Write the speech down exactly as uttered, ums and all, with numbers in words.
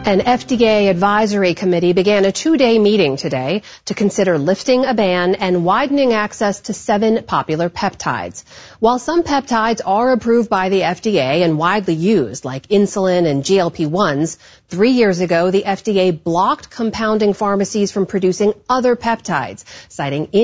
An F D A advisory committee began a two-day meeting today to consider lifting a ban and widening access to seven popular peptides. While some peptides are approved by the F D A and widely used, like insulin and G L P ones, three years ago the F D A blocked compounding pharmacies from producing other peptides, citing